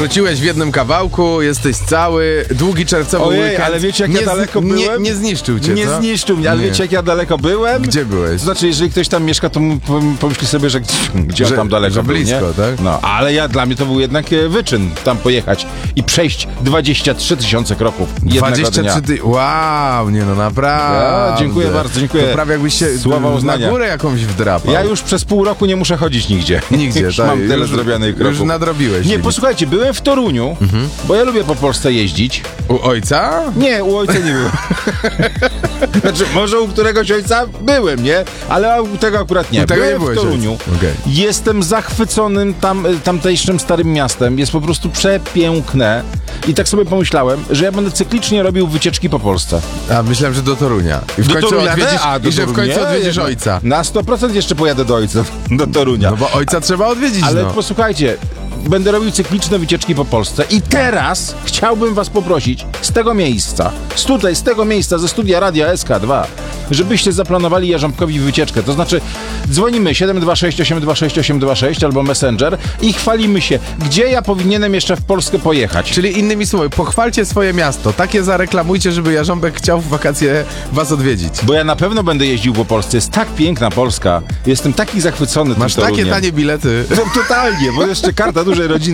wróciłeś w jednym kawałku, jesteś cały, długi czerwcowy weekend. ale wiecie jak ja daleko byłem? Nie zniszczył cię, Nie co? zniszczył mnie, ale wiecie jak ja daleko byłem? Gdzie byłeś? To znaczy, jeżeli ktoś tam mieszka, to pomyśli sobie, że gdzie on tam daleko że był, blisko, nie? tak? No, ale dla mnie to był jednak wyczyn tam pojechać i przejść 23 000 kroków jednego 23 dnia. Wow, nie no naprawdę. Ja, dziękuję bardzo, dziękuję. To prawie jakbyś się Słowa uznania. na górę jakąś wdrapał. Ja już przez pół roku nie muszę chodzić nigdzie. Nigdzie, już tak. mam tyle zrobionych kroków. Już nadrobiłeś. Nie, limit. posłuchajcie, byłem w Toruniu, bo ja lubię po Polsce jeździć. U ojca? Nie, u ojca nie byłem. Znaczy, może u któregoś ojca byłem, nie? Ale u tego akurat nie. U tego Byłem nie byłeś w Toruniu. Okay. Jestem zachwyconym tamtejszym starym miastem. Jest po prostu przepiękne. I tak sobie pomyślałem, że ja będę cyklicznie robił wycieczki po Polsce. A myślałem, że do Torunia. I w końcu odwiedzisz, i że w końcu odwiedzisz ojca. Na 100% jeszcze pojadę do ojca, do Torunia. No bo ojca trzeba odwiedzić, Ale no. posłuchajcie, będę robił cykliczne wycieczki po Polsce i teraz chciałbym was poprosić z tego miejsca, z tego miejsca, ze studia Radia SK2, żebyście zaplanowali Jarząbkowi wycieczkę. To znaczy dzwonimy 726 826 826 albo Messenger i chwalimy się, gdzie ja powinienem jeszcze w Polskę pojechać. Czyli innymi słowy, pochwalcie swoje miasto. Takie zareklamujcie, żeby Jarząbek chciał w wakacje was odwiedzić. Bo ja na pewno będę jeździł po Polsce. Jest tak piękna Polska. Jestem taki zachwycony tym Masz takie Toruniem. tanie bilety. No, totalnie, bo jeszcze karta dużej rodziny